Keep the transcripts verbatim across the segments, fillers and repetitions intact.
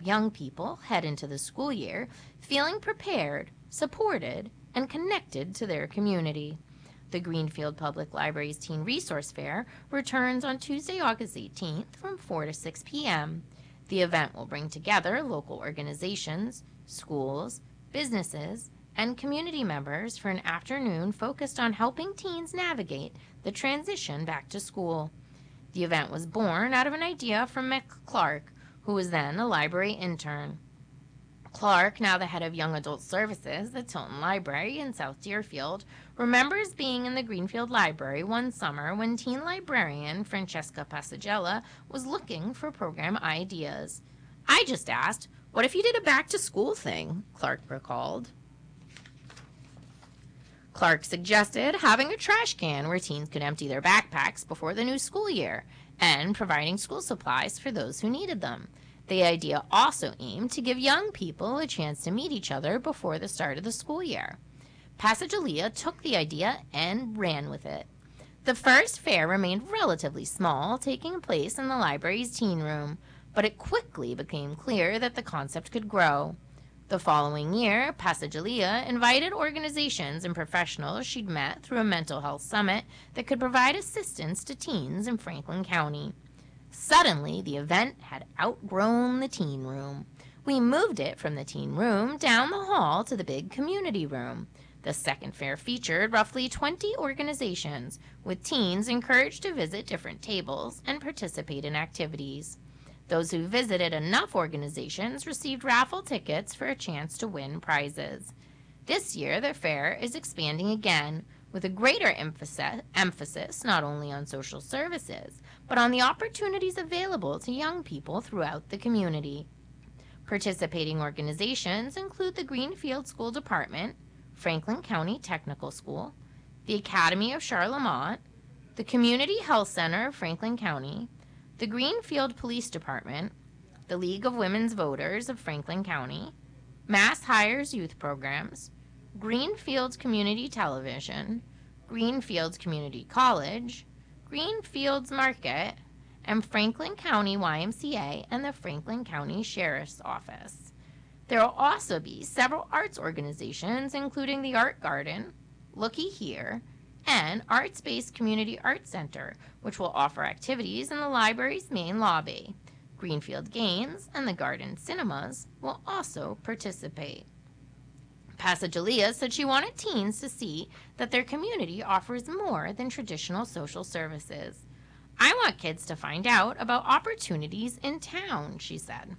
young people head into the school year feeling prepared, supported, and connected to their community. The Greenfield Public Library's Teen Resource Fair returns on Tuesday, August eighteenth from four to six p.m. The event will bring together local organizations, schools, businesses, and community members for an afternoon focused on helping teens navigate the transition back to school. The event was born out of an idea from Mick Clark, who was then a library intern. Clark, now the head of Young Adult Services at Tilton Library in South Deerfield, remembers being in the Greenfield Library one summer when teen librarian Francesca Passagella was looking for program ideas. "I just asked, what if you did a back-to-school thing?" Clark recalled. Clark suggested having a trash can where teens could empty their backpacks before the new school year and providing school supplies for those who needed them. The idea also aimed to give young people a chance to meet each other before the start of the school year. Passagella took the idea and ran with it. The first fair remained relatively small, taking place in the library's teen room, but it quickly became clear that the concept could grow. The following year, Passagella invited organizations and professionals she'd met through a mental health summit that could provide assistance to teens in Franklin County. Suddenly, the event had outgrown the teen room. We moved it from the teen room down the hall to the big community room. The second fair featured roughly twenty organizations, with teens encouraged to visit different tables and participate in activities. Those who visited enough organizations received raffle tickets for a chance to win prizes. This year, the fair is expanding again, with a greater emphasis, emphasis not only on social services, but on the opportunities available to young people throughout the community. Participating organizations include the Greenfield School Department, Franklin County Technical School, the Academy of Charlemont, the Community Health Center of Franklin County, the Greenfield Police Department, the League of Women's Voters of Franklin County, Mass Hires Youth Programs, Greenfield Community Television, Greenfield Community College, Greenfield's Market, and Franklin County Y M C A and the Franklin County Sheriff's Office. There will also be several arts organizations, including the Art Garden, Looky Here, and Arts-Based Community Arts Center, which will offer activities in the library's main lobby. Greenfield Games and the Garden Cinemas will also participate. Passagella said she wanted teens to see that their community offers more than traditional social services. "I want kids to find out about opportunities in town," she said.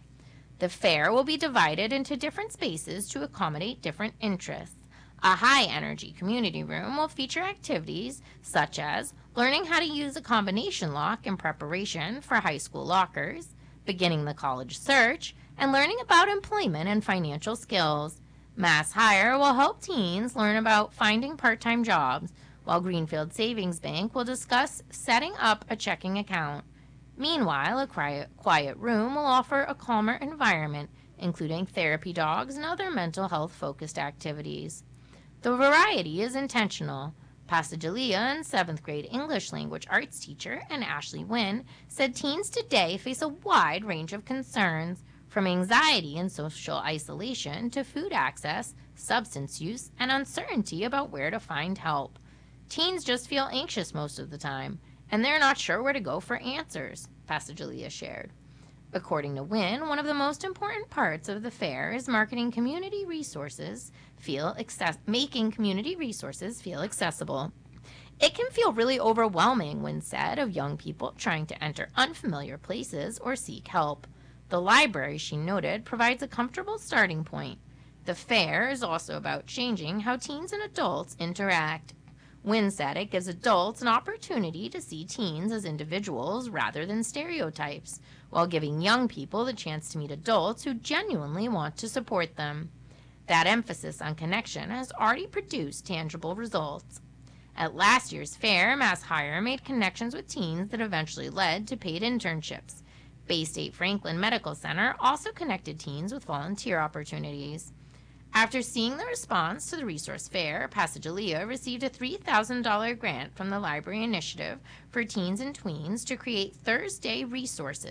The fair will be divided into different spaces to accommodate different interests. A high-energy community room will feature activities such as learning how to use a combination lock in preparation for high school lockers, beginning the college search, and learning about employment and financial skills. Mass Hire will help teens learn about finding part-time jobs, while Greenfield Savings Bank will discuss setting up a checking account. Meanwhile, a quiet, quiet room will offer a calmer environment, including therapy dogs and other mental health-focused activities. The variety is intentional. Passagella, and seventh grade English language arts teacher, and Ashley Wynn, said teens today face a wide range of concerns, from anxiety and social isolation to food access, substance use, and uncertainty about where to find help. Teens just feel anxious most of the time, and they're not sure where to go for answers, Passagella shared. According to Wynn, one of the most important parts of the fair is marketing community resources feel access- making community resources feel accessible. "It can feel really overwhelming," Wynn said, of young people trying to enter unfamiliar places or seek help. The library, she noted, provides a comfortable starting point. The fair is also about changing how teens and adults interact. Wynn said it gives adults an opportunity to see teens as individuals rather than stereotypes, while giving young people the chance to meet adults who genuinely want to support them. That emphasis on connection has already produced tangible results. At last year's fair, Mass Hire made connections with teens that eventually led to paid internships. Bay State Franklin Medical Center also connected teens with volunteer opportunities. After seeing the response to the resource fair, Passagella received a three thousand dollars grant from the Library Initiative for Teens and Tweens to create Thursday Resources,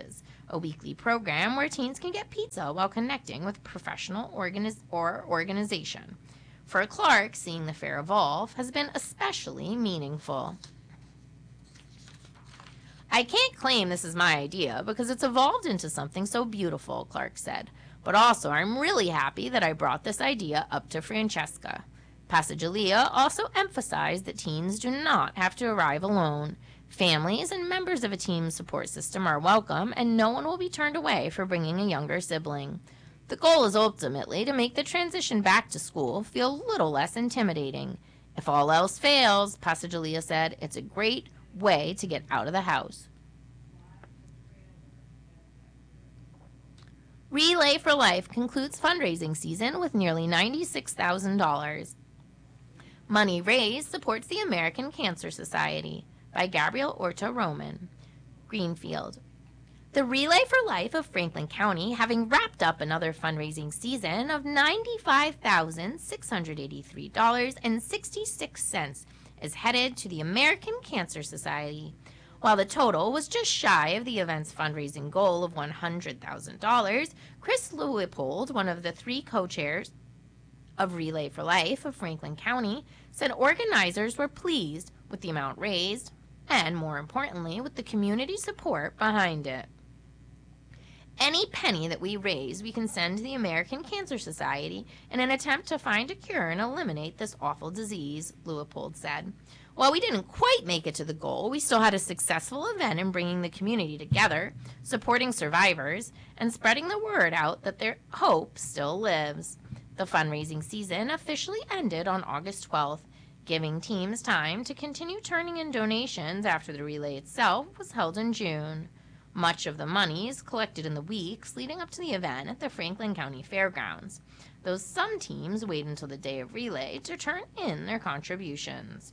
a weekly program where teens can get pizza while connecting with professional organiz- or organization. For Clark, seeing the fair evolve has been especially meaningful. I can't claim this is my idea because it's evolved into something so beautiful, Clark said. But also, I'm really happy that I brought this idea up to Francesca. Passaglia also emphasized that teens do not have to arrive alone. Families and members of a team support system are welcome, and no one will be turned away for bringing a younger sibling. The goal is ultimately to make the transition back to school feel a little less intimidating. If all else fails, Passaglia said, it's a great way to get out of the house. Relay for Life concludes fundraising season with nearly ninety-six thousand dollars. Money raised supports the American Cancer Society by Gabriel Orta Roman. Greenfield. The Relay for Life of Franklin County, having wrapped up another fundraising season of ninety-five thousand six hundred eighty-three dollars and sixty-six cents, is headed to the American Cancer Society. While the total was just shy of the event's fundraising goal of one hundred thousand dollars, Chris Leupold, one of the three co-chairs of Relay for Life of Franklin County, said organizers were pleased with the amount raised and, more importantly, with the community support behind it. Any penny that we raise, we can send to the American Cancer Society in an attempt to find a cure and eliminate this awful disease, Leupold said. While we didn't quite make it to the goal, we still had a successful event in bringing the community together, supporting survivors, and spreading the word out that their hope still lives. The fundraising season officially ended on August twelfth, giving teams time to continue turning in donations after the relay itself was held in June. Much of the monies collected in the weeks leading up to the event at the Franklin County Fairgrounds, though some teams wait until the day of relay to turn in their contributions.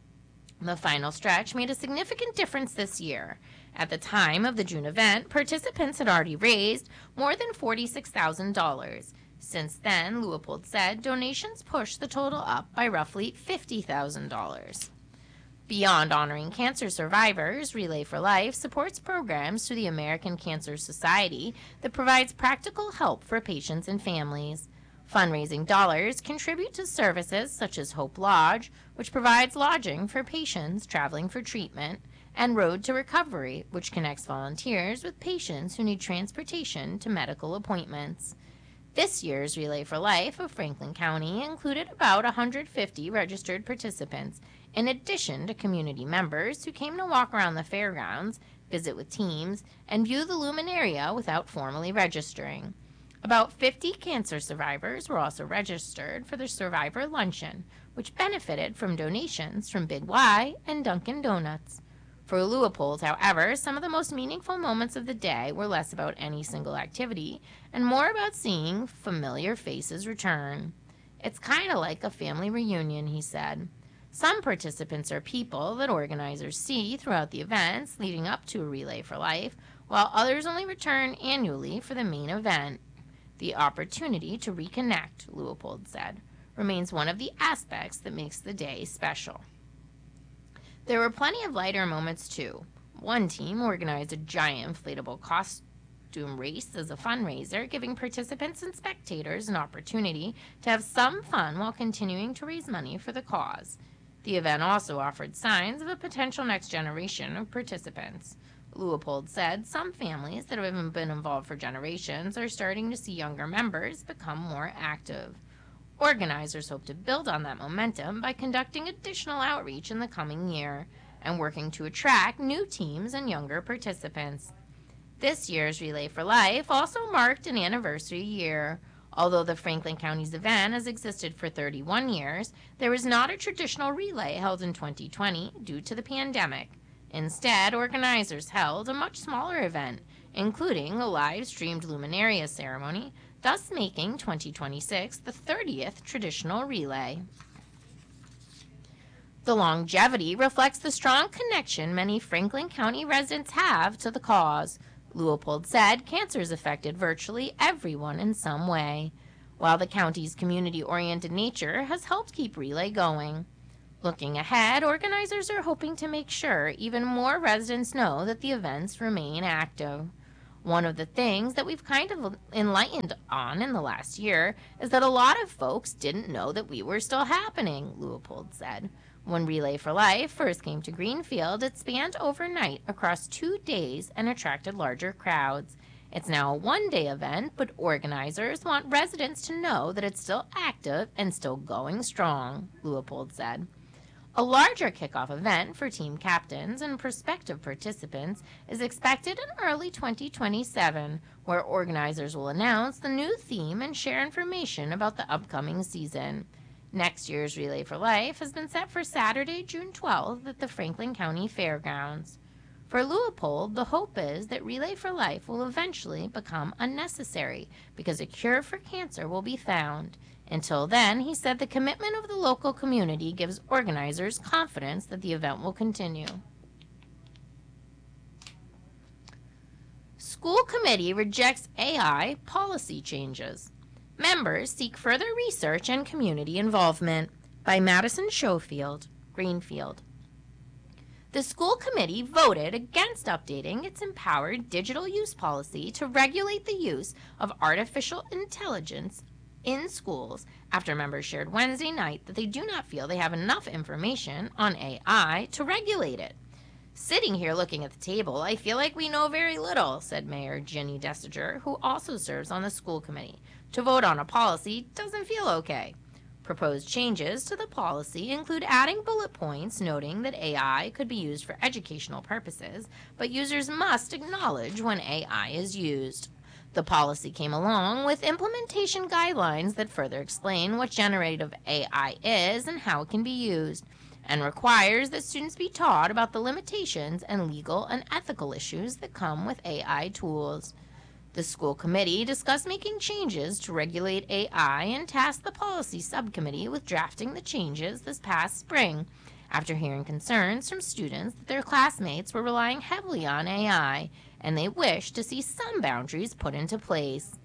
The final stretch made a significant difference this year. At the time of the June event, participants had already raised more than forty-six thousand dollars. Since then, Leupold said, donations pushed the total up by roughly fifty thousand dollars. Beyond honoring cancer survivors, Relay for Life supports programs through the American Cancer Society that provides practical help for patients and families. Fundraising dollars contribute to services such as Hope Lodge, which provides lodging for patients traveling for treatment, and Road to Recovery, which connects volunteers with patients who need transportation to medical appointments. This year's Relay for Life of Franklin County included about one hundred fifty registered participants, in addition to community members who came to walk around the fairgrounds, visit with teams, and view the Luminaria without formally registering. About fifty cancer survivors were also registered for the Survivor Luncheon, which benefited from donations from Big Y and Dunkin' Donuts. For Leupold, however, some of the most meaningful moments of the day were less about any single activity and more about seeing familiar faces return. It's kind of like a family reunion, he said. Some participants are people that organizers see throughout the events leading up to a Relay for Life, while others only return annually for the main event. The opportunity to reconnect, Leupold said, remains one of the aspects that makes the day special. There were plenty of lighter moments, too. One team organized a giant inflatable costume race as a fundraiser, giving participants and spectators an opportunity to have some fun while continuing to raise money for the cause. The event also offered signs of a potential next generation of participants. Leupold said some families that have been involved for generations are starting to see younger members become more active. Organizers hope to build on that momentum by conducting additional outreach in the coming year and working to attract new teams and younger participants. This year's Relay for Life also marked an anniversary year. Although the Franklin County's event has existed for thirty-one years, there was not a traditional relay held in twenty twenty due to the pandemic. Instead, organizers held a much smaller event, including a live-streamed Luminaria ceremony, thus making twenty twenty-six the thirtieth traditional relay. The longevity reflects the strong connection many Franklin County residents have to the cause. Leupold said cancer has affected virtually everyone in some way, while the county's community-oriented nature has helped keep Relay going. Looking ahead, organizers are hoping to make sure even more residents know that the events remain active. One of the things that we've kind of enlightened on in the last year is that a lot of folks didn't know that we were still happening, Leopold said. When Relay for Life first came to Greenfield, it spanned overnight across two days and attracted larger crowds. It's now a one-day event, but organizers want residents to know that it's still active and still going strong, Leopold said. A larger kickoff event for team captains and prospective participants is expected in early twenty twenty-seven, where organizers will announce the new theme and share information about the upcoming season. Next year's Relay for Life has been set for Saturday, June twelfth at the Franklin County Fairgrounds. For Leopold, the hope is that Relay for Life will eventually become unnecessary because a cure for cancer will be found. Until then, he said the commitment of the local community gives organizers confidence that the event will continue. School committee rejects A I policy changes. Members seek further research and community involvement. By Madison Schofield, Greenfield. The school committee voted against updating its empowered digital use policy to regulate the use of artificial intelligence in schools after members shared Wednesday night that they do not feel they have enough information on A I to regulate it. Sitting here looking at the table, I feel like we know very little, said Mayor Ginny Destiger, who also serves on the school committee. To vote on a policy doesn't feel okay. Proposed changes to the policy include adding bullet points noting that A I could be used for educational purposes, but users must acknowledge when A I is used. The policy came along with implementation guidelines that further explain what generative A I is and how it can be used, and requires that students be taught about the limitations and legal and ethical issues that come with A I tools. The school committee discussed making changes to regulate A I and tasked the policy subcommittee with drafting the changes this past spring, after hearing concerns from students that their classmates were relying heavily on A I, and they wished to see some boundaries put into place.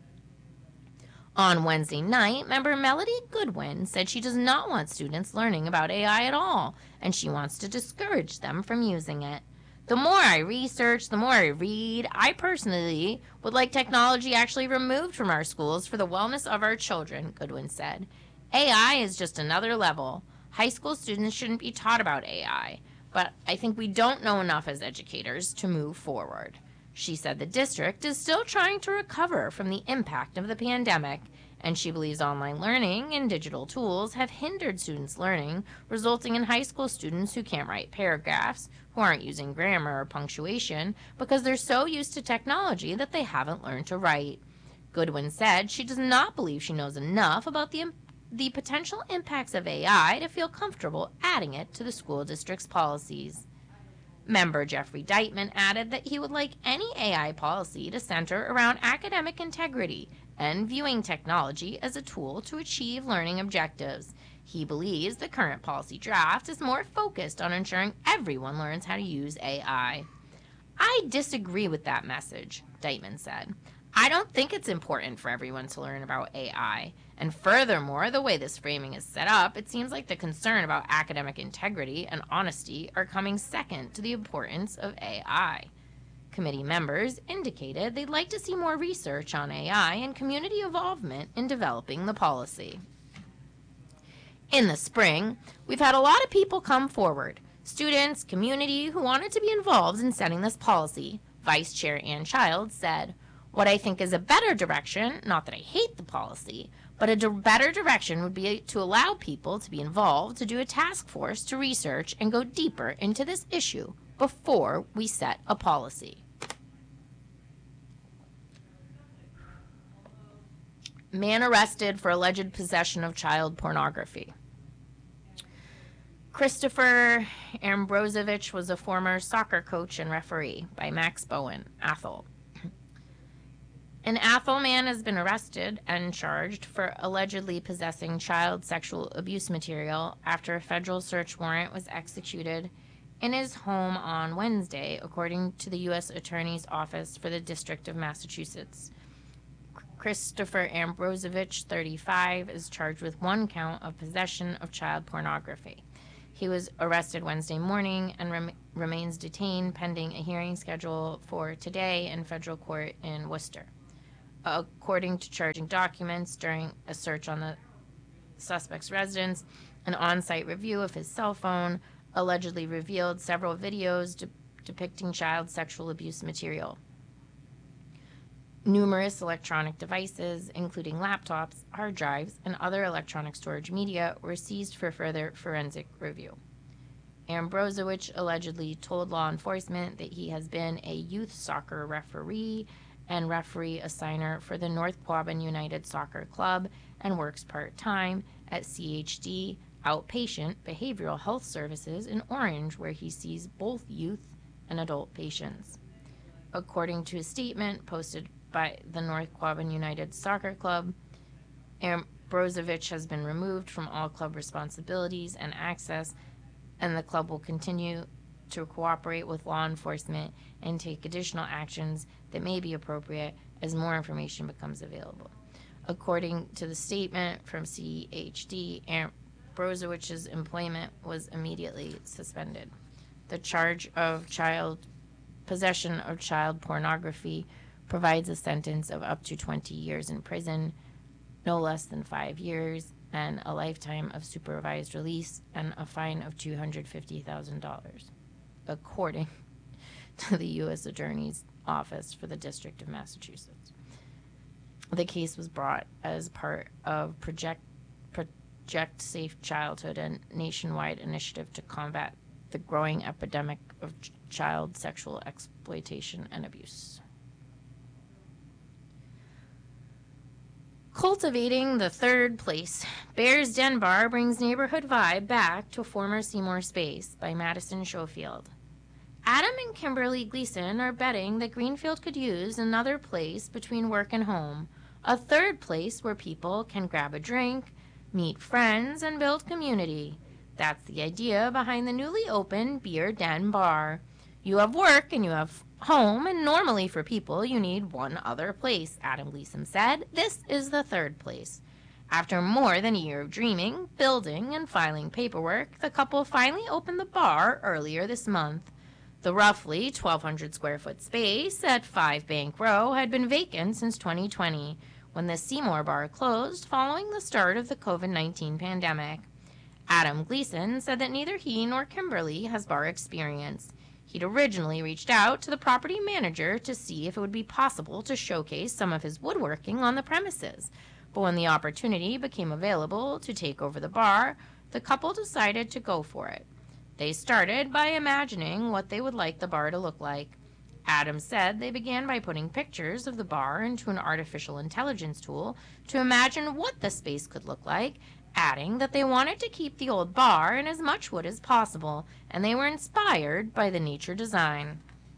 On Wednesday night, member Melody Goodwin said she does not want students learning about A I at all, and she wants to discourage them from using it. The more I research, the more I read, I personally would like technology actually removed from our schools for the wellness of our children, Goodwin said. A I is just another level. High school students shouldn't be taught about A I, but I think we don't know enough as educators to move forward. She said the district is still trying to recover from the impact of the pandemic, and she believes online learning and digital tools have hindered students' learning, resulting in high school students who can't write paragraphs, who aren't using grammar or punctuation, because they're so used to technology that they haven't learned to write. Goodwin said she does not believe she knows enough about the, the potential impacts of A I to feel comfortable adding it to the school district's policies. Member Jeffrey Deitman added that he would like any A I policy to center around academic integrity and viewing technology as a tool to achieve learning objectives. He believes the current policy draft is more focused on ensuring everyone learns how to use A I. I disagree with that message, Deitman said. I don't think it's important for everyone to learn about A I. And furthermore, the way this framing is set up, it seems like the concern about academic integrity and honesty are coming second to the importance of A I. Committee members indicated they'd like to see more research on A I and community involvement in developing the policy. In the spring, we've had a lot of people come forward, students, community, who wanted to be involved in setting this policy, Vice Chair Ann Childs said. What I think is a better direction, not that I hate the policy, but a better direction would be to allow people to be involved, to do a task force to research and go deeper into this issue before we set a policy. Man arrested for alleged possession of child pornography. Christopher Ambrosevich was a former soccer coach and referee, by Max Bowen, Athol. An Athol man has been arrested and charged for allegedly possessing child sexual abuse material after a federal search warrant was executed in his home on Wednesday, according to the U S Attorney's Office for the District of Massachusetts. Christopher Ambrosevich, thirty-five, is charged with one count of possession of child pornography. He was arrested Wednesday morning and rem- remains detained pending a hearing scheduled for today in federal court in Worcester. According to charging documents, during a search on the suspect's residence, an on-site review of his cell phone allegedly revealed several videos de- depicting child sexual abuse material. Numerous electronic devices, including laptops, hard drives, and other electronic storage media, were seized for further forensic review. Ambrozowicz allegedly told law enforcement that he has been a youth soccer referee and referee assigner for the North Quabbin United Soccer Club and works part-time at C H D Outpatient Behavioral Health Services in Orange, where he sees both youth and adult patients. According to a statement posted by the North Quabbin United Soccer Club, Ambrozowicz has been removed from all club responsibilities and access, and the club will continue to cooperate with law enforcement and take additional actions that may be appropriate as more information becomes available. According to the statement from C H D, Ambrozowicz's employment was immediately suspended. The charge of child possession of child pornography provides a sentence of up to twenty years in prison, no less than five years, and a lifetime of supervised release and a fine of two hundred fifty thousand dollars, according to the U S Attorney's Office for the District of Massachusetts. The case was brought as part of Project, Project Safe Childhood, a nationwide initiative to combat the growing epidemic of ch- child sexual exploitation and abuse. Cultivating the third place. Bears Den Bar brings neighborhood vibe back to former Seymour space by Madison Schofield. Adam and Kimberly Gleason are betting that Greenfield could use another place between work and home, a third place where people can grab a drink, meet friends, and build community. That's the idea behind the newly opened Beer Den Bar. You have work and you have home, and normally for people you need one other place, Adam Gleason said. This is the third place. After more than a year of dreaming, building, and filing paperwork, the couple finally opened the bar earlier this month. The roughly twelve hundred square foot space at five Bank Row had been vacant since twenty twenty, when the Seymour bar closed following the start of the covid nineteen pandemic. Adam Gleason said that neither he nor Kimberly has bar experience. He'd originally reached out to the property manager to see if it would be possible to showcase some of his woodworking on the premises, but when the opportunity became available to take over the bar, the couple decided to go for it. They started by imagining what they would like the bar to look like. Adam said they began by putting pictures of the bar into an artificial intelligence tool to imagine what the space could look like, adding that they wanted to keep the old bar in as much wood as possible, and they were inspired by the nature design.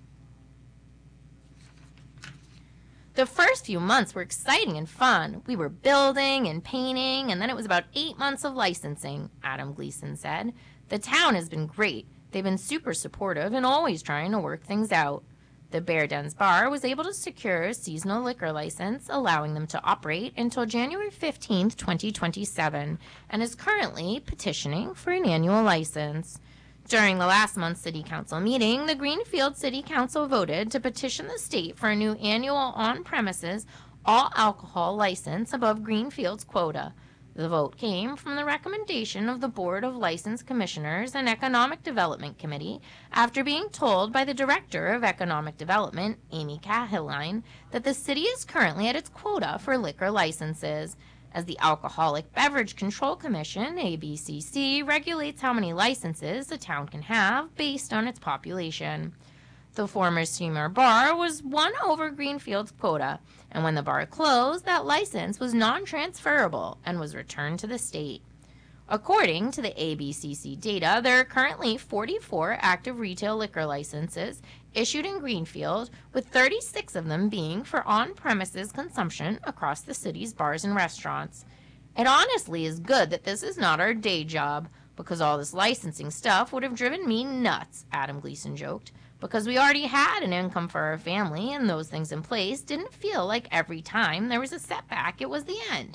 The first few months were exciting and fun. We were building and painting, and then it was about eight months of licensing, Adam Gleason said. The town has been great. They've been super supportive and always trying to work things out. The Bear Dens Bar was able to secure a seasonal liquor license, allowing them to operate until January fifteenth, twenty twenty-seven, and is currently petitioning for an annual license. During the last month's City Council meeting, the Greenfield City Council voted to petition the state for a new annual on-premises all-alcohol license above Greenfield's quota. The vote came from the recommendation of the Board of License Commissioners and Economic Development Committee after being told by the Director of Economic Development, Amy Cahiline, that the city is currently at its quota for liquor licenses, as the Alcoholic Beverage Control Commission, A B C C, regulates how many licenses a town can have based on its population. The former Seymour Bar was won over Greenfield's quota, and when the bar closed, that license was non-transferable and was returned to the state. According to the A B C C data, there are currently forty-four active retail liquor licenses issued in Greenfield, with thirty-six of them being for on-premises consumption across the city's bars and restaurants. It honestly is good that this is not our day job, because all this licensing stuff would have driven me nuts, Adam Gleason joked. Because we already had an income for our family, and those things in place didn't feel like every time there was a setback it was the end.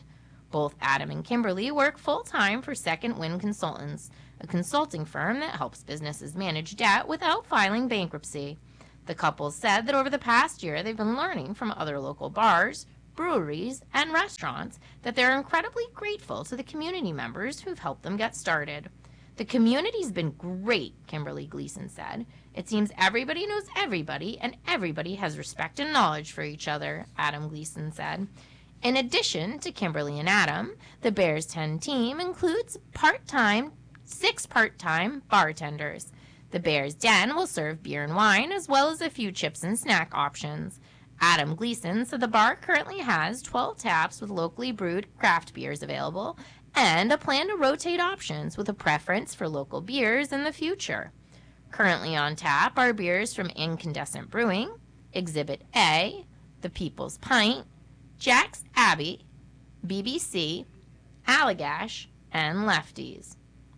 Both Adam and Kimberly work full-time for Second Wind Consultants, a consulting firm that helps businesses manage debt without filing bankruptcy. The couple said that over the past year they've been learning from other local bars, breweries, and restaurants that they're incredibly grateful to the community members who've helped them get started. The community's been great, Kimberly Gleason said. It seems everybody knows everybody and everybody has respect and knowledge for each other, Adam Gleason said. In addition to Kimberly and Adam, the Bears ten team includes part-time, six part-time bartenders. The Bears Den will serve beer and wine as well as a few chips and snack options. Adam Gleason said the bar currently has twelve taps with locally brewed craft beers available and a plan to rotate options with a preference for local beers in the future. Currently on tap are beers from Incandescent Brewing, Exhibit A, The People's Pint, Jack's Abbey, B B C, Allagash, and Lefties.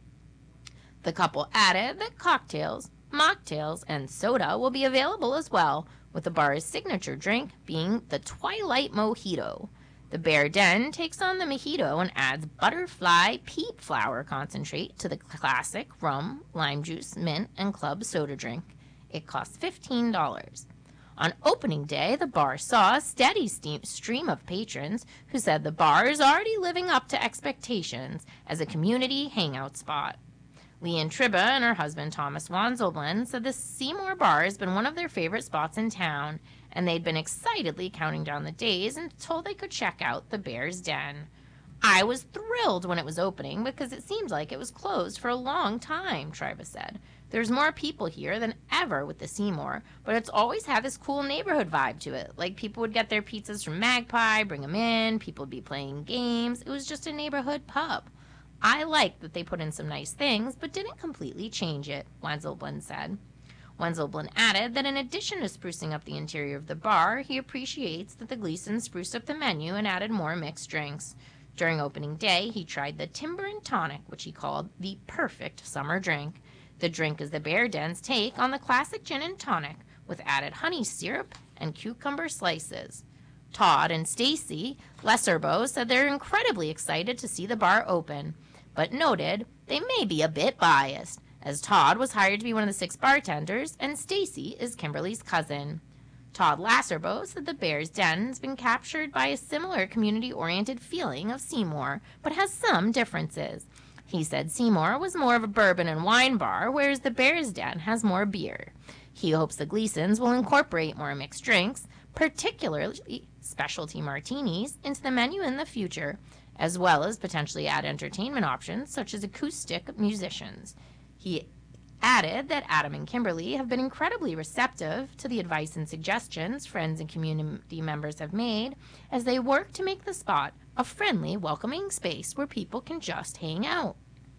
The couple added that cocktails, mocktails, and soda will be available as well, with the bar's signature drink being the Twilight Mojito. The Bear Den takes on the mojito and adds butterfly peat flower concentrate to the classic rum, lime juice, mint, and club soda drink. It costs fifteen dollars. On opening day, the bar saw a steady steam stream of patrons who said the bar is already living up to expectations as a community hangout spot. Leanne Tribba and her husband Thomas Wanzelblin said the Seymour Bar has been one of their favorite spots in town, and they'd been excitedly counting down the days until they could check out the Bears Den. I was thrilled when it was opening because it seemed like it was closed for a long time, Triba said. There's more people here than ever with the Seymour, but it's always had this cool neighborhood vibe to it. Like people would get their pizzas from Magpie, bring them in, people would be playing games. It was just a neighborhood pub. I liked that they put in some nice things, but didn't completely change it, Wenzelblin said. Wenzelblin added that in addition to sprucing up the interior of the bar, he appreciates that the Gleasons spruced up the menu and added more mixed drinks. During opening day, he tried the Timber and Tonic, which he called the perfect summer drink. The drink is the Bear Den's take on the classic gin and tonic, with added honey syrup and cucumber slices. Todd and Stacy Lesserbo said they're incredibly excited to see the bar open, but noted they may be a bit biased, as Todd was hired to be one of the six bartenders and Stacy is Kimberly's cousin. Todd Lasserbo said the Bears Den has been captured by a similar community-oriented feeling of Seymour, but has some differences. He said Seymour was more of a bourbon and wine bar, whereas the Bears Den has more beer. He hopes the Gleasons will incorporate more mixed drinks, particularly specialty martinis, into the menu in the future, as well as potentially add entertainment options such as acoustic musicians. He added that Adam and Kimberly have been incredibly receptive to the advice and suggestions friends and community members have made as they work to make the spot a friendly, welcoming space where people can just hang out.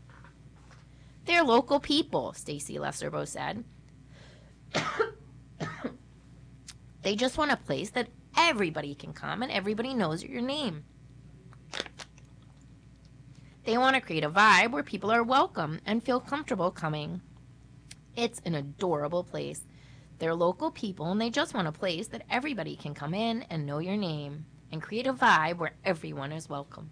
They're local people, Stacy Lesserbo said. They just want a place that everybody can come and everybody knows your name. They want to create a vibe where people are welcome and feel comfortable coming. It's an adorable place. They're local people and they just want a place that everybody can come in and know your name and create a vibe where everyone is welcome.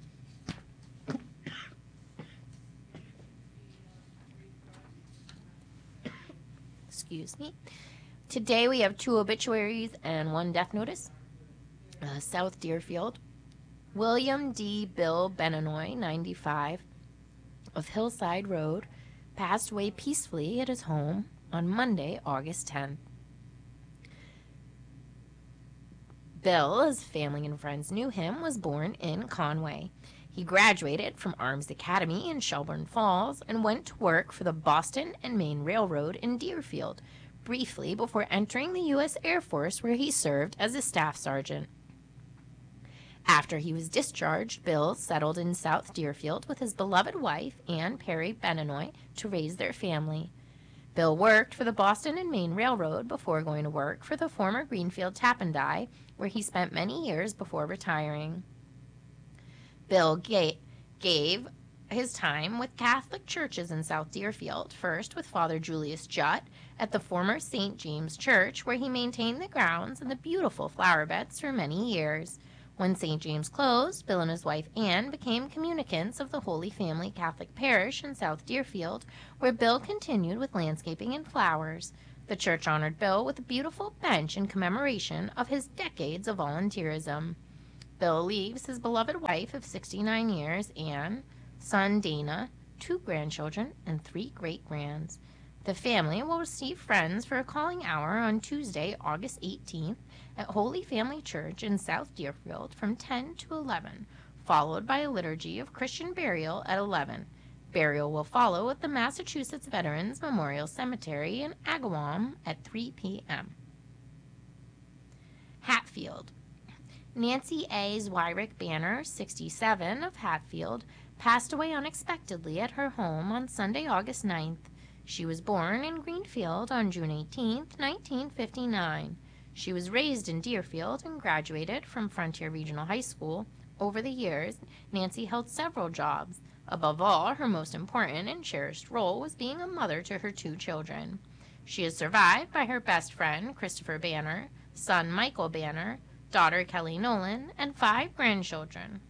Excuse me. Today we have two obituaries and one death notice. Uh, South Deerfield. William D. Bill Benanoy, ninety-five, of Hillside Road, passed away peacefully at his home on Monday, August tenth. Bill, as family and friends knew him, was born in Conway. He graduated from Arms Academy in Shelburne Falls and went to work for the Boston and Maine Railroad in Deerfield, briefly before entering the U S Air Force, where he served as a staff sergeant. After he was discharged, Bill settled in South Deerfield with his beloved wife, Ann Perry Benanoy, to raise their family. Bill worked for the Boston and Maine Railroad before going to work for the former Greenfield Tap and Die, where he spent many years before retiring. Bill ga- gave his time with Catholic churches in South Deerfield, first with Father Julius Jutt at the former Saint James Church, where he maintained the grounds and the beautiful flower beds for many years. When Saint James closed, Bill and his wife Anne became communicants of the Holy Family Catholic Parish in South Deerfield, where Bill continued with landscaping and flowers. The church honored Bill with a beautiful bench in commemoration of his decades of volunteerism. Bill leaves his beloved wife of sixty-nine years, Anne, son Dana, two grandchildren, and three great-grands. The family will receive friends for a calling hour on Tuesday, August eighteenth at Holy Family Church in South Deerfield from ten to eleven, followed by a liturgy of Christian burial at eleven. Burial will follow at the Massachusetts Veterans Memorial Cemetery in Agawam at three p.m. Hatfield. Nancy A. Zwyrick Banner, sixty-seven, of Hatfield, passed away unexpectedly at her home on Sunday, August ninth. She was born in Greenfield on June eighteenth, nineteen fifty-nine. She was raised in Deerfield and graduated from Frontier Regional High School. Over the years, Nancy held several jobs. Above all, her most important and cherished role was being a mother to her two children. She is survived by her best friend, Christopher Banner, son Michael Banner, daughter Kelly Nolan, and five grandchildren.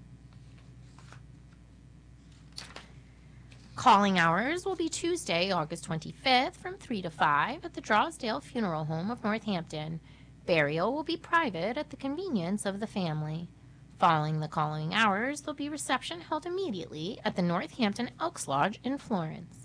Calling hours will be Tuesday, August twenty-fifth from three to five at the Drosdale Funeral Home of Northampton. Burial will be private at the convenience of the family. Following the calling hours, there'll be reception held immediately at the Northampton Elks Lodge in Florence.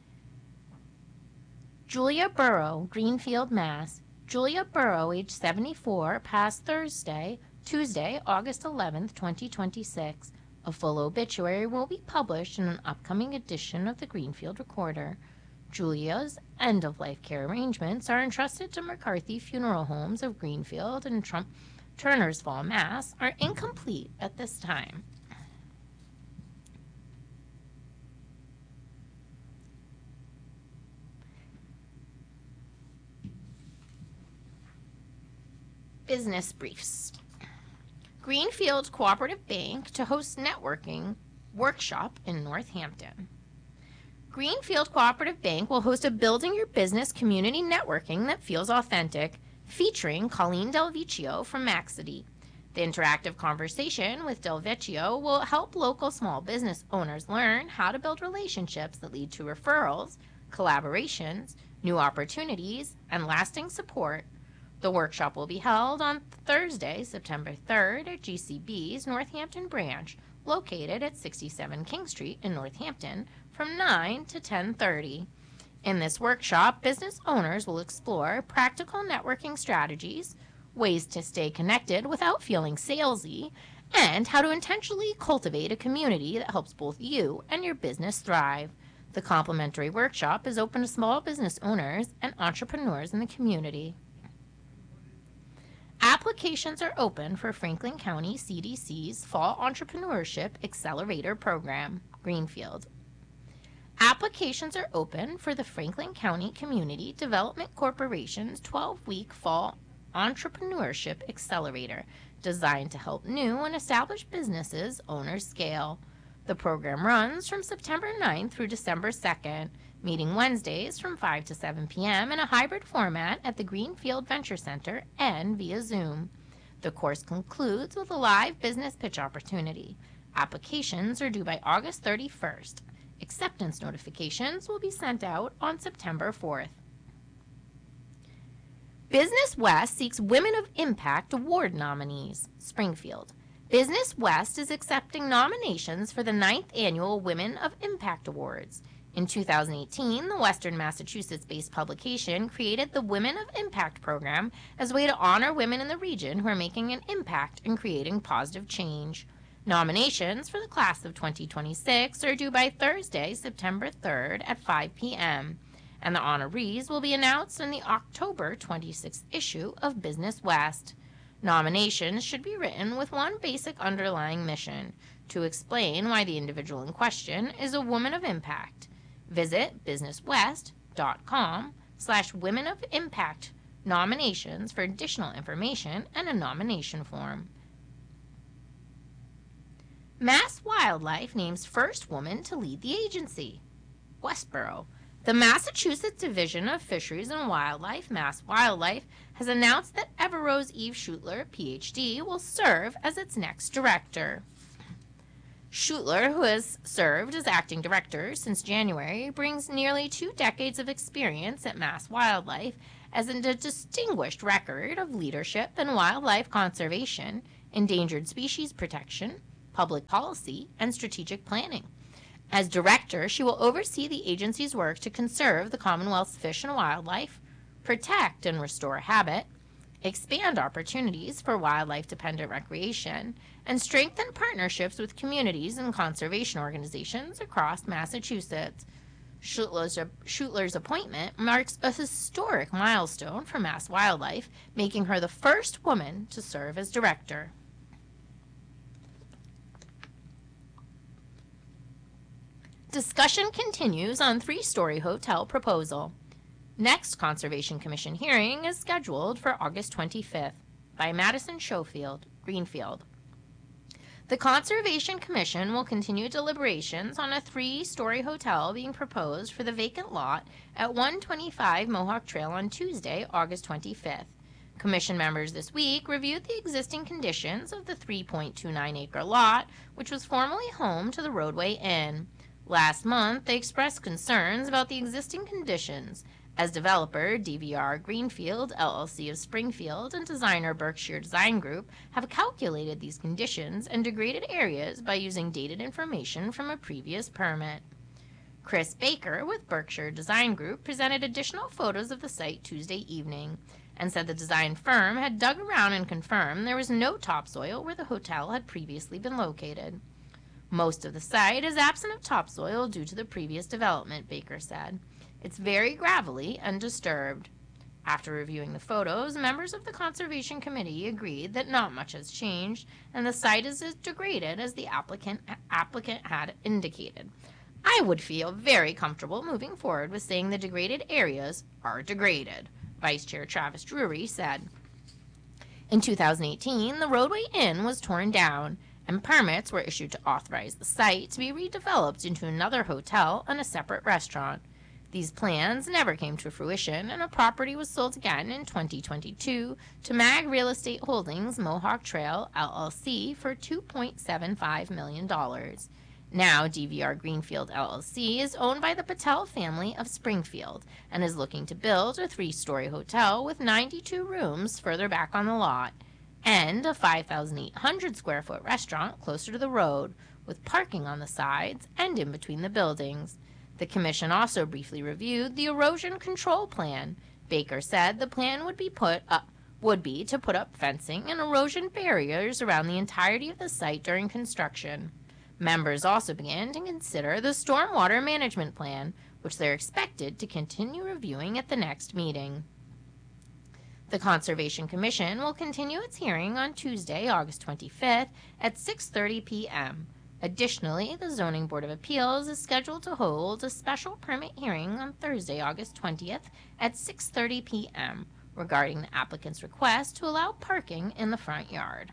Julia Burrow, Greenfield, Mass. Julia Burrow, age seventy-four, passed Thursday, Tuesday, August eleventh, twenty twenty-six. A full obituary will be published in an upcoming edition of the Greenfield Recorder. Julia's end-of-life care arrangements are entrusted to McCarthy Funeral Homes of Greenfield and Trump Turnersville, Mass. Are incomplete at this time. Business briefs. Greenfield Cooperative Bank to host networking workshop in Northampton. Greenfield Cooperative Bank will host a Building Your Business community networking that feels authentic, featuring Colleen Del Vecchio from Maxity. The interactive conversation with Del Vecchio will help local small business owners learn how to build relationships that lead to referrals, collaborations, new opportunities, and lasting support. The workshop will be held on Thursday, September third at G C B's Northampton branch, located at sixty-seven King Street in Northampton, from nine to ten thirty. In this workshop, business owners will explore practical networking strategies, ways to stay connected without feeling salesy, and how to intentionally cultivate a community that helps both you and your business thrive. The complimentary workshop is open to small business owners and entrepreneurs in the community. Applications are open for Franklin County C D C's Fall Entrepreneurship Accelerator Program, Greenfield. Applications are open for the Franklin County Community Development Corporation's twelve-week Fall Entrepreneurship Accelerator, designed to help new and established businesses owners scale. The program runs from September ninth through December second, meeting Wednesdays from five to seven p.m. in a hybrid format at the Greenfield Venture Center and via Zoom. The course concludes with a live business pitch opportunity. Applications are due by August thirty-first. Acceptance notifications will be sent out on September fourth. Business West seeks Women of Impact Award nominees, Springfield. Business West is accepting nominations for the ninth Annual Women of Impact Awards. In two thousand eighteen, the Western Massachusetts-based publication created the Women of Impact program as a way to honor women in the region who are making an impact in creating positive change. Nominations for the class of twenty twenty-six are due by Thursday, September third at five p.m., and the honorees will be announced in the October twenty-sixth issue of Business West. Nominations should be written with one basic underlying mission: to explain why the individual in question is a woman of impact. Visit businesswest.com slash women of impact nominations for additional information and a nomination form. Mass Wildlife names first woman to lead the agency, Westboro. The Massachusetts Division of Fisheries and Wildlife, Mass Wildlife, has announced that Everose Eve Schutler, P H D, will serve as its next director. Schutler, who has served as acting director since January, brings nearly two decades of experience at Mass Wildlife as a distinguished record of leadership in wildlife conservation, endangered species protection, public policy, and strategic planning. As director, she will oversee the agency's work to conserve the Commonwealth's fish and wildlife, protect and restore habitat, expand opportunities for wildlife-dependent recreation, and strengthen partnerships with communities and conservation organizations across Massachusetts. Schutler's, Schutler's appointment marks a historic milestone for Mass Wildlife, making her the first woman to serve as director. Discussion continues on three-story hotel proposal. Next Conservation Commission hearing is scheduled for August twenty-fifth by Madison Schofield, Greenfield. The Conservation Commission will continue deliberations on a three-story hotel being proposed for the vacant lot at one twenty-five Mohawk Trail on Tuesday, August twenty-fifth. Commission members this week reviewed the existing conditions of the three point two nine acre lot, which was formerly home to the Roadway Inn. Last month, they expressed concerns about the existing conditions, as developer D V R Greenfield, L L C of Springfield, and designer Berkshire Design Group have calculated these conditions and degraded areas by using dated information from a previous permit. Chris Baker with Berkshire Design Group presented additional photos of the site Tuesday evening and said the design firm had dug around and confirmed there was no topsoil where the hotel had previously been located. Most of the site is absent of topsoil due to the previous development, Baker said. It's very gravelly and disturbed. After reviewing the photos, members of the Conservation Committee agreed that not much has changed and the site is as degraded as the applicant, applicant had indicated. I would feel very comfortable moving forward with saying the degraded areas are degraded, Vice Chair Travis Drury said. In two thousand eighteen, the Roadway Inn was torn down, and permits were issued to authorize the site to be redeveloped into another hotel and a separate restaurant. These plans never came to fruition, and a property was sold again in twenty twenty-two to Mag Real Estate Holdings Mohawk Trail, L L C for two point seven five million dollars. Now, D V R Greenfield, L L C is owned by the Patel family of Springfield and is looking to build a three-story hotel with ninety-two rooms further back on the lot, and a five thousand eight hundred square foot restaurant closer to the road, with parking on the sides and in between the buildings. The commission also briefly reviewed the erosion control plan. Baker said the plan would be put up, would be to put up fencing and erosion barriers around the entirety of the site during construction. Members also began to consider the stormwater management plan, which they're expected to continue reviewing at the next meeting. The Conservation Commission will continue its hearing on Tuesday, August twenty-fifth at six thirty p m Additionally, the Zoning Board of Appeals is scheduled to hold a special permit hearing on Thursday, August twentieth at six thirty p m regarding the applicant's request to allow parking in the front yard.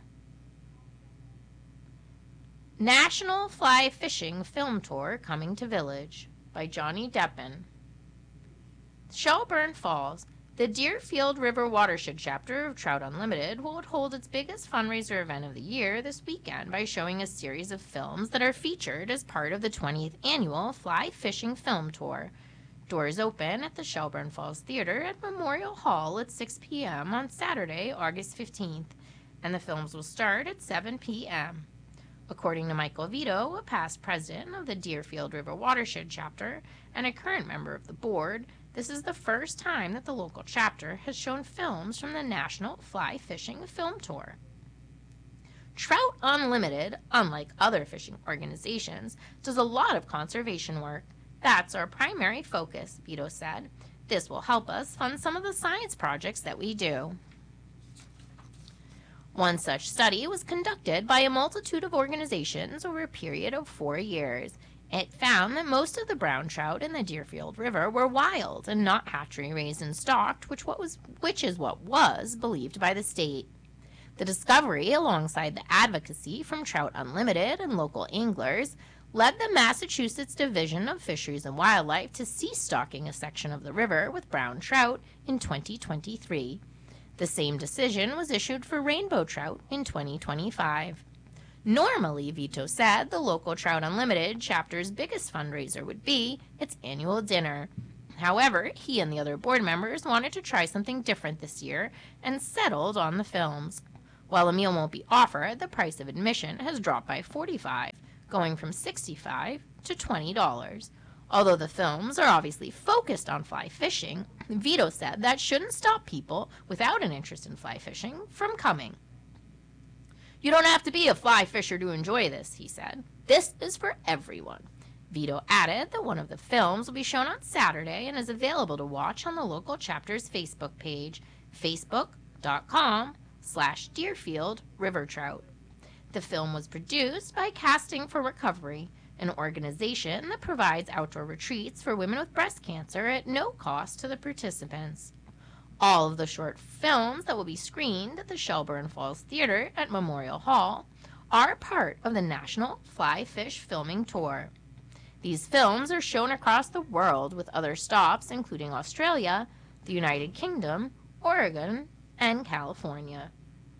National Fly Fishing Film Tour coming to Village by Johnny Deppen. Shelburne Falls. The Deerfield River Watershed chapter of Trout Unlimited will hold its biggest fundraiser event of the year this weekend by showing a series of films that are featured as part of the twentieth annual Fly Fishing Film Tour. Doors open at the Shelburne Falls Theater at Memorial Hall at six p m on Saturday, August fifteenth, and the films will start at seven p m According to Michael Vito, a past president of the Deerfield River Watershed chapter and a current member of the board, this is the first time that the local chapter has shown films from the National Fly Fishing Film Tour. Trout Unlimited, unlike other fishing organizations, does a lot of conservation work. That's our primary focus, Vito said. This will help us fund some of the science projects that we do. One such study was conducted by a multitude of organizations over a period of four years. It found that most of the brown trout in the Deerfield River were wild and not hatchery raised and stocked, which, what was, which is what was believed by the state. The discovery, alongside the advocacy from Trout Unlimited and local anglers, led the Massachusetts Division of Fisheries and Wildlife to cease stocking a section of the river with brown trout in twenty twenty-three. The same decision was issued for rainbow trout in twenty twenty-five. Normally, Vito said, the local Trout Unlimited chapter's biggest fundraiser would be its annual dinner. However, he and the other board members wanted to try something different this year and settled on the films. While a meal won't be offered, the price of admission has dropped by forty-five dollars, going from sixty-five dollars to twenty dollars. Although the films are obviously focused on fly fishing, Vito said that shouldn't stop people without an interest in fly fishing from coming. You don't have to be a fly fisher to enjoy this, he said. This is for everyone. Vito added that one of the films will be shown on Saturday and is available to watch on the local chapter's Facebook page, facebook.com slash Deerfield River Trout. The film was produced by Casting for Recovery, an organization that provides outdoor retreats for women with breast cancer at no cost to the participants. All of the short films that will be screened at the Shelburne Falls Theater at Memorial Hall are part of the National Fly Fish Filming Tour. These films are shown across the world with other stops including Australia, the United Kingdom, Oregon, and California.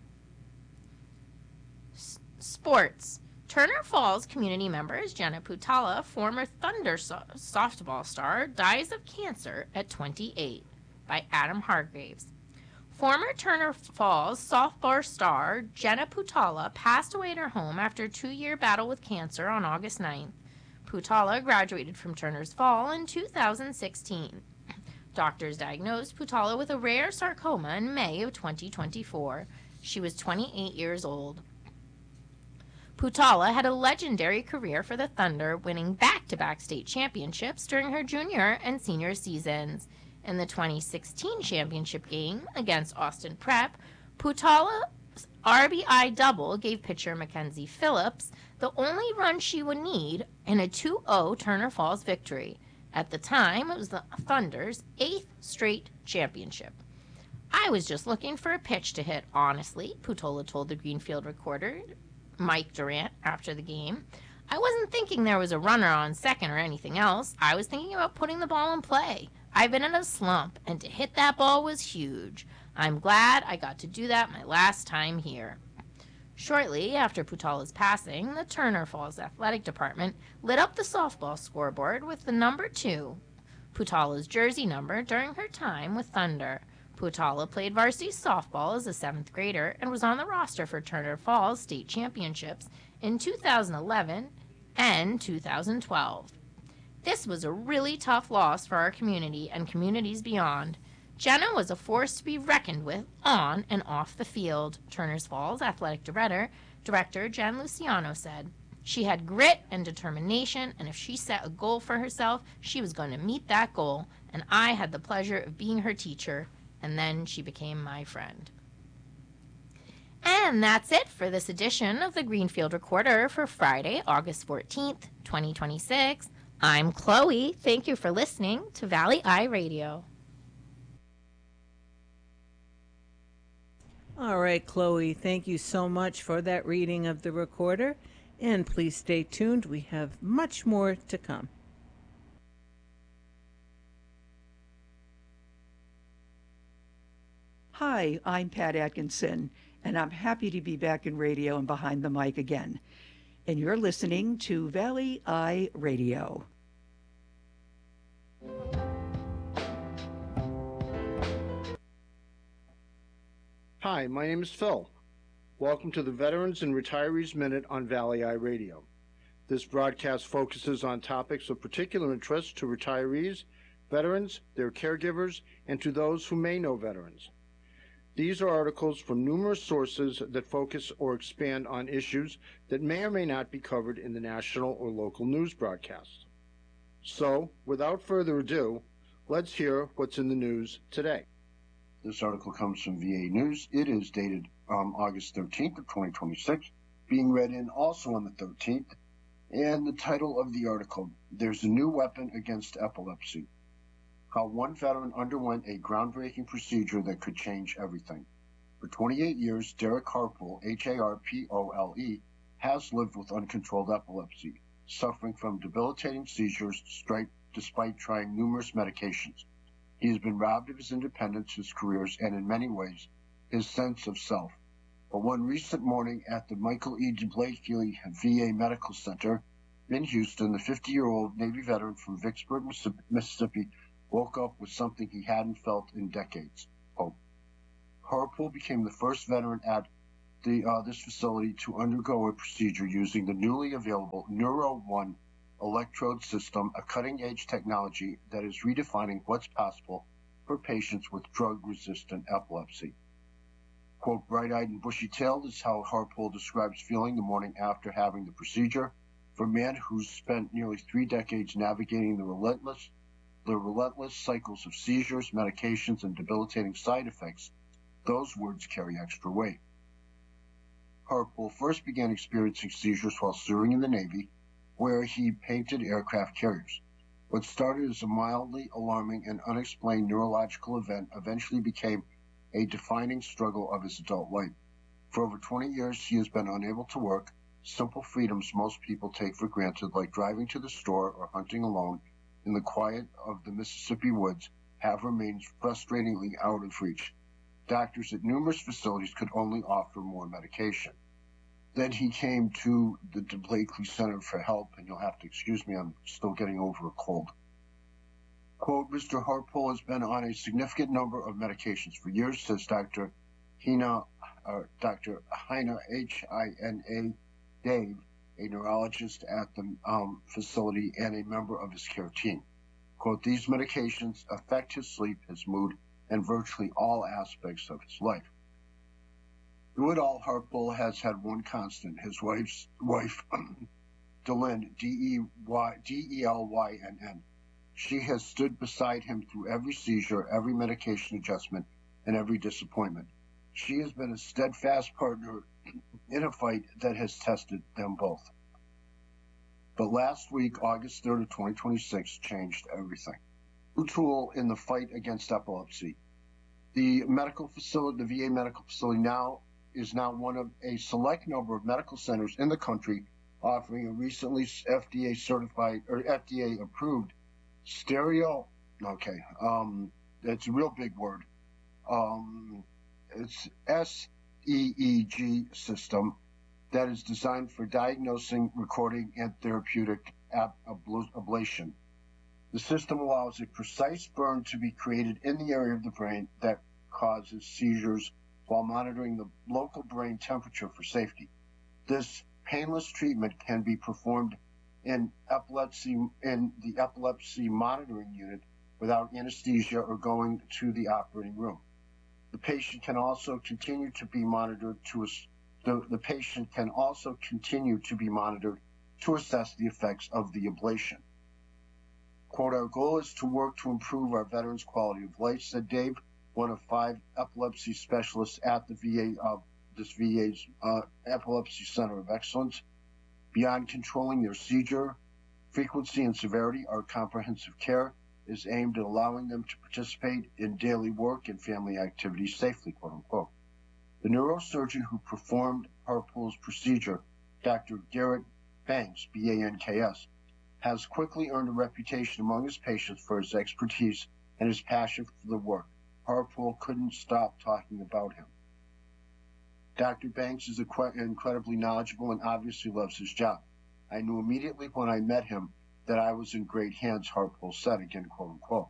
S- sports. Turner Falls community members Jenna Putala, former Thunder so- softball star, dies of cancer at twenty-eight. By Adam Hargraves. Former Turner Falls softball star Jenna Putala passed away at her home after a two-year battle with cancer on August ninth. Putala graduated from Turner's Fall in two thousand sixteen. Doctors diagnosed Putala with a rare sarcoma in May of twenty twenty-four. She was twenty-eight years old. Putala had a legendary career for the Thunder, winning back-to-back state championships during her junior and senior seasons. In the twenty sixteen championship game against Austin Prep, Putala's R B I double gave pitcher Mackenzie Phillips the only run she would need in a two oh Turner Falls victory. At the time, it was the Thunder's eighth straight championship. I was just looking for a pitch to hit, honestly, Putala told the Greenfield Recorder, Mike Durant, after the game. I wasn't thinking there was a runner on second or anything else. I was thinking about putting the ball in play. I've been in a slump, and to hit that ball was huge. I'm glad I got to do that my last time here. Shortly after Putala's passing, the Turner Falls Athletic Department lit up the softball scoreboard with the number two, Putala's jersey number, during her time with Thunder. Putala played varsity softball as a seventh grader and was on the roster for Turner Falls state championships in two thousand eleven and two thousand twelve. This was a really tough loss for our community and communities beyond. Jenna was a force to be reckoned with on and off the field, Turner's Falls athletic director, director Jen Luciano said. She had grit and determination, and if she set a goal for herself, she was going to meet that goal, and I had the pleasure of being her teacher, and then she became my friend. And that's it for this edition of the Greenfield Recorder for Friday, August fourteenth, twenty twenty-six. I'm Chloe. Thank you for listening to Valley Eye Radio. All right, Chloe, thank you so much for that reading of the Recorder. And please stay tuned. We have much more to come. Hi, I'm Pat Atkinson, and I'm happy to be back in radio and behind the mic again. And you're listening to Valley Eye Radio. Hi, my name is Phil. Welcome to the Veterans and Retirees Minute on Valley Eye Radio. This broadcast focuses on topics of particular interest to retirees, veterans, their caregivers, and to those who may know veterans. These are articles from numerous sources that focus or expand on issues that may or may not be covered in the national or local news broadcasts. So, without further ado, let's hear what's in the news today. This article comes from V A News. It is dated um, August thirteenth of twenty twenty-six, being read in also on the thirteenth. And the title of the article, There's a New Weapon Against Epilepsy. How one veteran underwent a groundbreaking procedure that could change everything. For twenty-eight years, Derek Harpole, H A R P O L E, has lived with uncontrolled epilepsy. suffering from debilitating seizures despite trying numerous medications. He has been robbed of his independence, his careers, and in many ways, his sense of self. But one recent morning at the Michael E. DeBlakely V A Medical Center in Houston, the fifty-year-old Navy veteran from Vicksburg, Mississippi, woke up with something he hadn't felt in decades: hope. Harpole became the first veteran at the, uh, this facility to undergo a procedure using the newly available Neuro One electrode system, a cutting-edge technology that is redefining what's possible for patients with drug-resistant epilepsy. Quote, bright-eyed and bushy-tailed is how Harpole describes feeling the morning after having the procedure. For a man who's spent nearly three decades navigating the relentless, the relentless cycles of seizures, medications, and debilitating side effects, those words carry extra weight. Harpole first began experiencing seizures while serving in the Navy, where he painted aircraft carriers. What started as a mildly alarming and unexplained neurological event eventually became a defining struggle of his adult life. For over twenty years, he has been unable to work. Simple freedoms most people take for granted, like driving to the store or hunting alone in the quiet of the Mississippi woods, have remained frustratingly out of reach. Doctors at numerous facilities could only offer more medication. Then he came to the DeBlakely Center for help, and you'll have to excuse me, I'm still getting over a cold. Quote, Mister Harpole has been on a significant number of medications for years, says Doctor Hina, uh, Doctor Hina, H I N A, Dave, a neurologist at the um, facility and a member of his care team. Quote, these medications affect his sleep, his mood, and virtually all aspects of his life. Through it all, Harpole has had one constant, his wife's wife, Delyn, D E L Y N N. She has stood beside him through every seizure, every medication adjustment, and every disappointment. She has been a steadfast partner in a fight that has tested them both. But last week, August third of twenty twenty-six, changed everything. New tool in the fight against epilepsy. The medical facility, the V A medical facility now is now one of a select number of medical centers in the country offering a recently F D A certified or F D A approved stereo, okay, um, it's a real big word. Um, it's S E E G system that is designed for diagnosing, recording, and therapeutic ab- ablation. The system allows a precise burn to be created in the area of the brain that causes seizures while monitoring the local brain temperature for safety. This painless treatment can be performed in epilepsy in the epilepsy monitoring unit without anesthesia or going to the operating room. The patient can also continue to be monitored to the, the patient can also continue to be monitored to assess the effects of the ablation. Quote, our goal is to work to improve our veterans' quality of life, said Dave, one of five epilepsy specialists at the V A of this V A's uh, Epilepsy Center of Excellence. Beyond controlling their seizure frequency and severity, our comprehensive care is aimed at allowing them to participate in daily work and family activities safely, quote unquote. The neurosurgeon who performed Harpole's procedure, Doctor Garrett Banks, B A N K S, has quickly earned a reputation among his patients for his expertise and his passion for the work. Harpole couldn't stop talking about him. Doctor Banks is incredibly knowledgeable and obviously loves his job. I knew immediately when I met him that I was in great hands, Harpole said, again, quote unquote.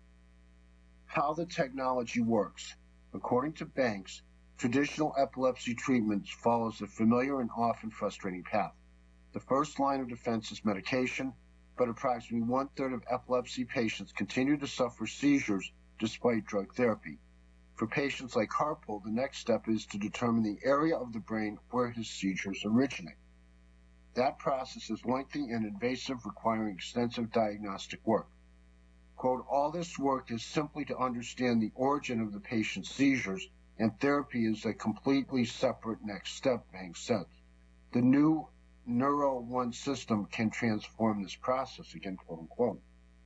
How the technology works. According to Banks, traditional epilepsy treatments follows a familiar and often frustrating path. The first line of defense is medication, but approximately one-third of epilepsy patients continue to suffer seizures despite drug therapy. For patients like Harpole, the next step is to determine the area of the brain where his seizures originate. That process is lengthy and invasive, requiring extensive diagnostic work. Quote, all this work is simply to understand the origin of the patient's seizures, and therapy is a completely separate next step, Banks said. The new Neuro One system can transform this process, again, quote unquote.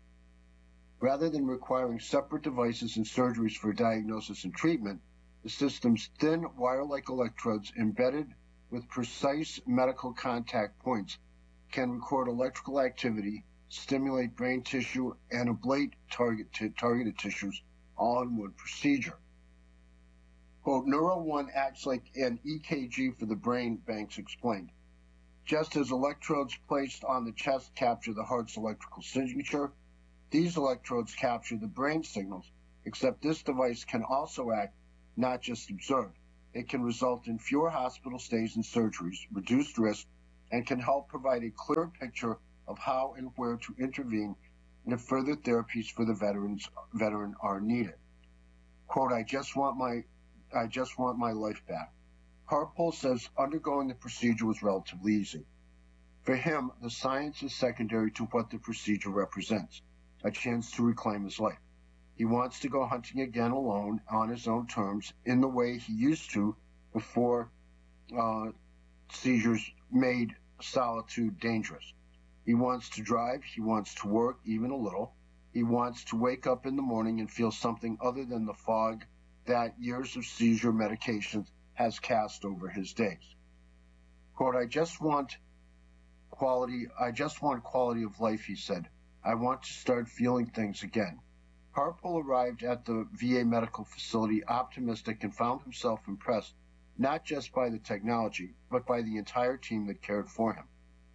Rather than requiring separate devices and surgeries for diagnosis and treatment, the system's thin wire-like electrodes embedded with precise medical contact points can record electrical activity, stimulate brain tissue, and ablate target t- targeted tissues all in one procedure. Quote, Neuro one acts like an E K G for the brain, Banks explained. Just as electrodes placed on the chest capture the heart's electrical signature, these electrodes capture the brain signals, except this device can also act, not just observe. It can result in fewer hospital stays and surgeries, reduced risk, and can help provide a clearer picture of how and where to intervene if further therapies for the veterans veteran are needed. Quote, I just want my I just want my life back. Harpole says undergoing the procedure was relatively easy. For him, the science is secondary to what the procedure represents, a chance to reclaim his life. He wants to go hunting again alone on his own terms in the way he used to before uh, seizures made solitude dangerous. He wants to drive, he wants to work even a little. He wants to wake up in the morning and feel something other than the fog that years of seizure medications has cast over his days. Quote, I just want quality, I just want quality of life, he said. I want to start feeling things again. Harpole arrived at the V A medical facility optimistic and found himself impressed not just by the technology, but by the entire team that cared for him.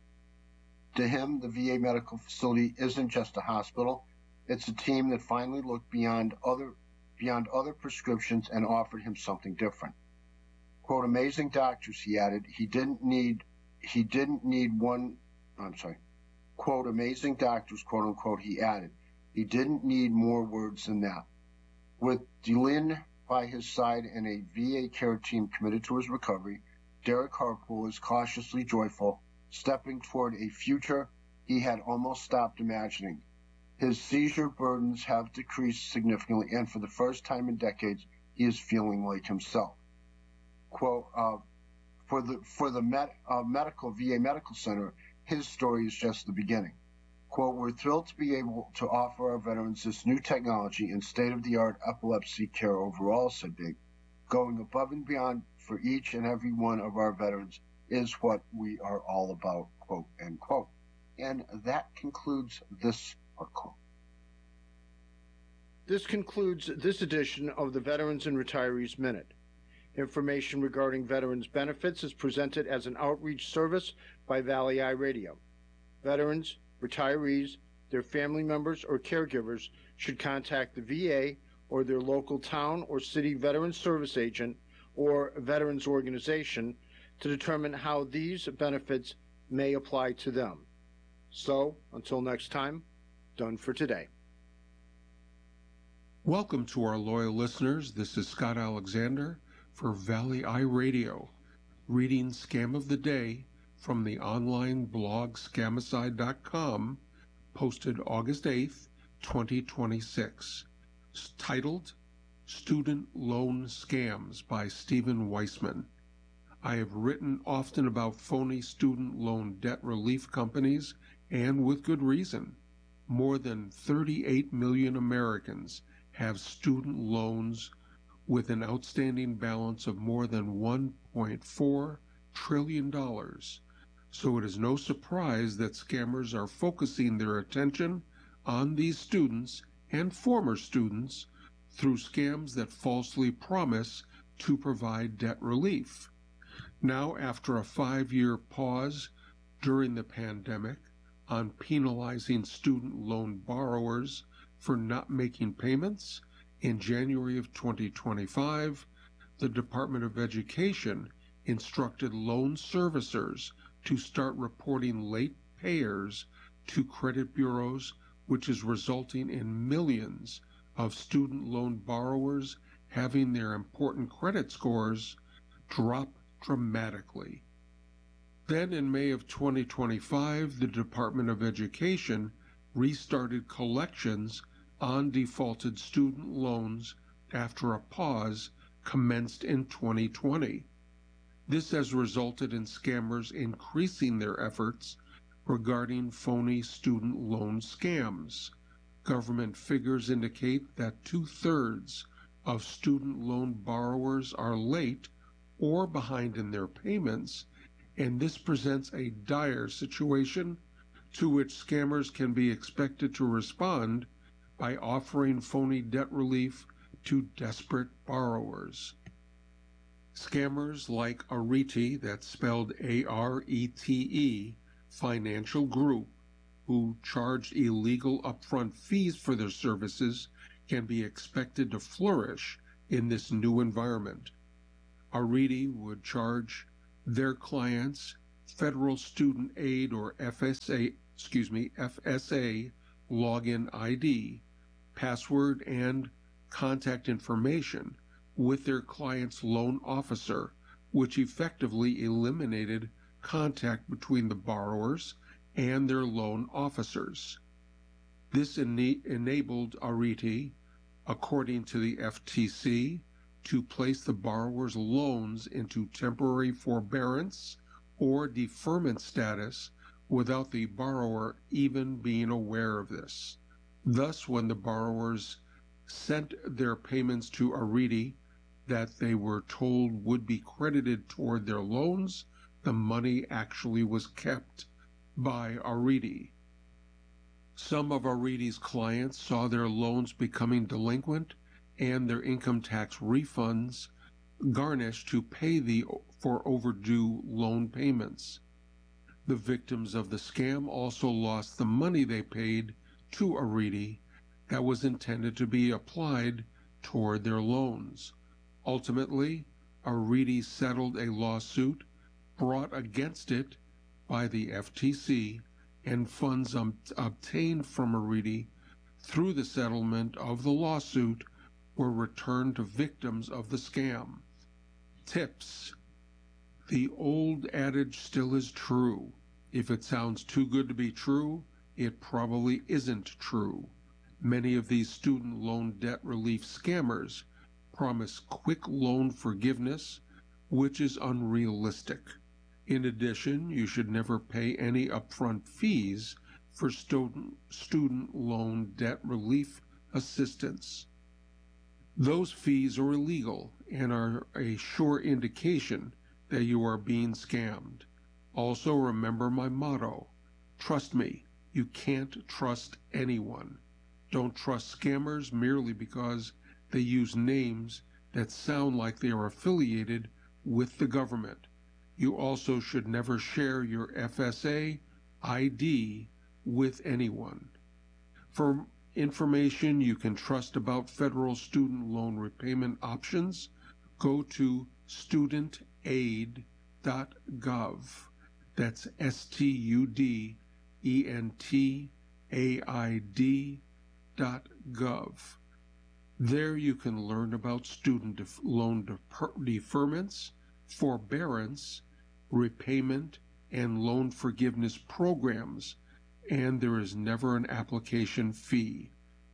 To him, the V A medical facility isn't just a hospital, it's a team that finally looked beyond other beyond other prescriptions and offered him something different. Quote, amazing doctors, he added, he didn't need he didn't need one I'm sorry. Quote, amazing doctors, quote unquote, he added. He didn't need more words than that. With DeLynn by his side and a V A care team committed to his recovery, Derek Harpole is cautiously joyful, stepping toward a future he had almost stopped imagining. His seizure burdens have decreased significantly, and for the first time in decades, he is feeling like himself. Quote, uh, for the for the med, uh, medical V A Medical Center, his story is just the beginning. Quote, we're thrilled to be able to offer our veterans this new technology and state-of-the-art epilepsy care overall, said Big. Going above and beyond for each and every one of our veterans is what we are all about, quote, end quote. And that concludes this article. This concludes this edition of the Veterans and Retirees Minute. Information regarding veterans benefits is presented as an outreach service by Valley Eye Radio. Veterans, retirees, their family members, or caregivers should contact the V A or their local town or city veterans service agent or veterans organization to determine how these benefits may apply to them. So, until next time, done for today. Welcome to our loyal listeners. This is Scott Alexander for Valley Eye Radio, reading Scam of the Day from the online blog scamicide dot com, posted August eighth, twenty twenty-six, titled Student Loan Scams by Stephen Weissman. I have written often about phony student loan debt relief companies, and with good reason. More than thirty-eight million Americans have student loans with an outstanding balance of more than one point four trillion dollars. So it is no surprise that scammers are focusing their attention on these students and former students through scams that falsely promise to provide debt relief. Now, after a five-year pause during the pandemic on penalizing student loan borrowers for not making payments, in January of twenty twenty-five, the Department of Education instructed loan servicers to start reporting late payers to credit bureaus, which is resulting in millions of student loan borrowers having their important credit scores drop dramatically. Then in May of twenty twenty-five, the Department of Education restarted collections on defaulted student loans after a pause commenced in twenty twenty. This has resulted in scammers increasing their efforts regarding phony student loan scams. Government figures indicate that two-thirds of student loan borrowers are late or behind in their payments, and this presents a dire situation to which scammers can be expected to respond by offering phony debt relief to desperate borrowers. Scammers like Arete, that's spelled A R E T E, Financial Group, who charged illegal upfront fees for their services, can be expected to flourish in this new environment. Arete would charge their clients Federal Student Aid or F S A, excuse me, F S A login I D, password, and contact information with their client's loan officer, which effectively eliminated contact between the borrowers and their loan officers. This ena- enabled Arete, according to the F T C, to place the borrower's loans into temporary forbearance or deferment status without the borrower even being aware of this. Thus, when the borrowers sent their payments to Arete that they were told would be credited toward their loans, the money actually was kept by Arete. Some of Arete's clients saw their loans becoming delinquent and their income tax refunds garnished to pay the for overdue loan payments. The victims of the scam also lost the money they paid to Arete that was intended to be applied toward their loans. Ultimately, Arete settled a lawsuit brought against it by the F T C, and funds um, obtained from Arete through the settlement of the lawsuit were returned to victims of the scam. Tips. The old adage still is true. If it sounds too good to be true, it probably isn't true. Many of these student loan debt relief scammers promise quick loan forgiveness, which is unrealistic. In addition, you should never pay any upfront fees for student, student loan debt relief assistance. Those fees are illegal and are a sure indication that you are being scammed. Also, remember my motto: trust me, you can't trust anyone. Don't trust scammers merely because they use names that sound like they are affiliated with the government. You also should never share your F S A I D with anyone. For information you can trust about federal student loan repayment options, go to student aid dot gov. That's S T U D E N T A I D dot gov. There you can learn about student def- loan defer- deferments, forbearance, repayment, and loan forgiveness programs, and there is never an application fee.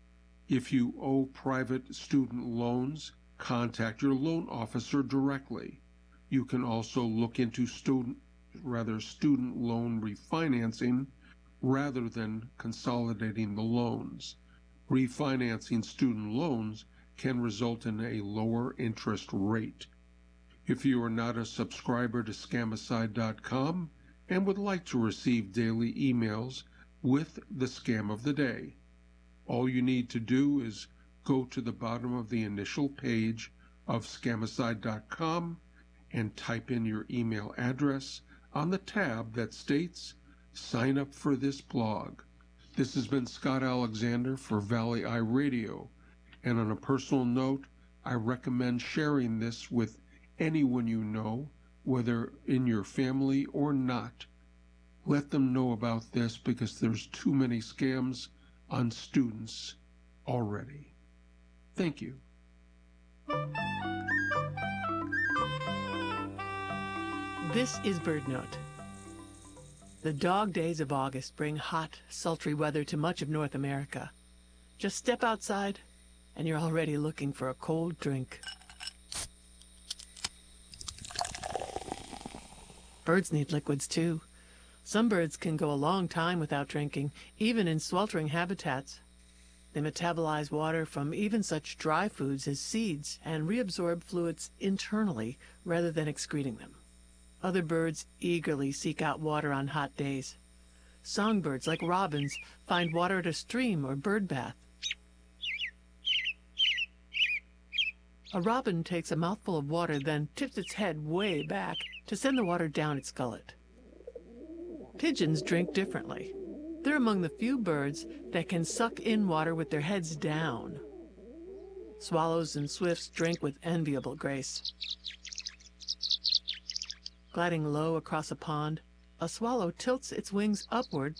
If you owe private student loans, contact your loan officer directly. You can also look into student, rather student loan refinancing rather than consolidating the loans. Refinancing student loans can result in a lower interest rate. If you are not a subscriber to Scamicide dot com and would like to receive daily emails with the scam of the day, all you need to do is go to the bottom of the initial page of Scamicide dot com and type in your email address on the tab that states Sign Up for this blog. This has been Scott Alexander for Valley Eye Radio, and on a personal note, I recommend sharing this with anyone you know, whether in your family or not. Let them know about this because there's too many scams on students already. Thank you. This is BirdNote. The dog days of August bring hot, sultry weather to much of North America. Just step outside, and you're already looking for a cold drink. Birds need liquids, too. Some birds can go a long time without drinking, even in sweltering habitats. They metabolize water from even such dry foods as seeds and reabsorb fluids internally rather than excreting them. Other birds eagerly seek out water on hot days. Songbirds, like robins, find water at a stream or bird bath. A robin takes a mouthful of water, then tips its head way back to send the water down its gullet. Pigeons drink differently. They're among the few birds that can suck in water with their heads down. Swallows and swifts drink with enviable grace. Gliding low across a pond, a swallow tilts its wings upward